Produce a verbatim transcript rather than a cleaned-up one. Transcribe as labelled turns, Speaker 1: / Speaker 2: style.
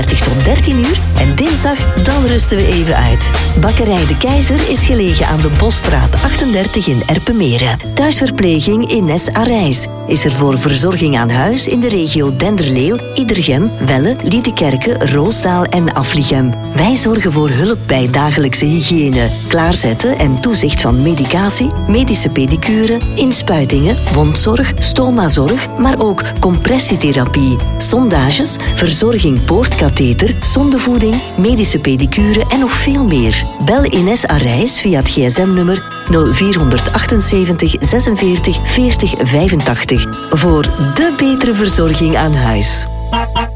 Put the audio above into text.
Speaker 1: tot dertien uur en dinsdag dan rusten we even uit. Bakkerij De Keizer is gelegen aan de Bosstraat achtendertig in Erpenmeren. Thuisverpleging Ines Arijs is er voor verzorging aan huis in de regio Denderleeuw, Iedergem, Welle, Liedekerke, Roosdaal en Aflichem. Wij zorgen voor hulp bij dagelijkse hygiëne, klaarzetten en toezicht van medicatie, medische pedicure, inspuitingen, wondzorg, stomazorg, maar ook compressietherapie, sondages, verzorging poortkatheter, zondevoeding, medische pedicure en nog veel meer. Bel Ines Arijs via het gsm-nummer nul vier achtenzeventig zesenveertig veertig vijfentachtig voor de betere verzorging aan huis.